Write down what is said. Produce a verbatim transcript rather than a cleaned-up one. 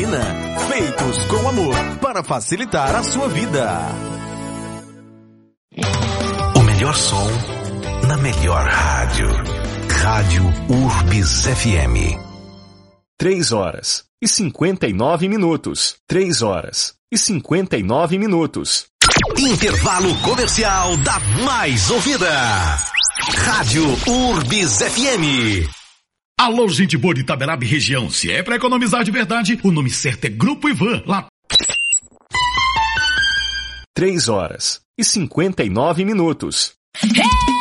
Londrina. Feitos com amor para facilitar a sua vida. O melhor som na melhor rádio. Rádio Urbis F M. Três horas e cinquenta e nove minutos. Três horas e cinquenta e nove minutos. Intervalo comercial da mais ouvida. Rádio Urbis F M. Alô, gente boa de Itaberaba e região. Se é pra economizar de verdade, o nome certo é Grupo Ivan. Lá. Três horas e cinquenta e nove minutos.